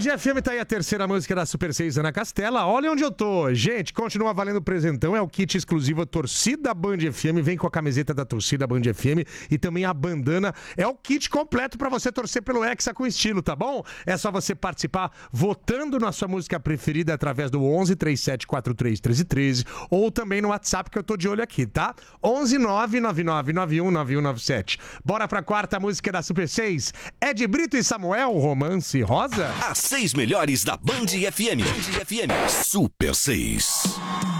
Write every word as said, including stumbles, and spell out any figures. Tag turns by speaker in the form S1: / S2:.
S1: F M tá aí a terceira música da Super seis, Ana Castela. Olha onde eu tô. Gente, continua valendo presentão. É o kit exclusivo Torcida Band F M. Vem com a camiseta da Torcida Band F M e também a bandana. É o kit completo pra você torcer pelo Hexa com estilo, tá bom? É só você participar votando na sua música preferida através do onze, trinta e sete, quarenta e três, treze, treze ou também no WhatsApp que eu tô de olho aqui, tá? onze, nove nove nove nove um nove um nove sete. Bora pra quarta música da Super seis. Ed Brito e Samuel, Romance Rosa.
S2: As seis melhores da Band F M. Band F M. Super seis.